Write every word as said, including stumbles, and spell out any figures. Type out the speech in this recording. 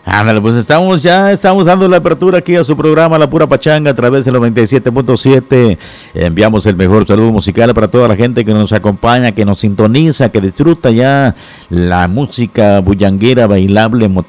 Ándale, pues estamos ya, estamos dando la apertura aquí a su programa La Pura Pachanga a través del noventa y siete punto siete. Enviamos el mejor saludo musical para toda la gente que nos acompaña, que nos sintoniza, que disfruta ya la música bullanguera, bailable,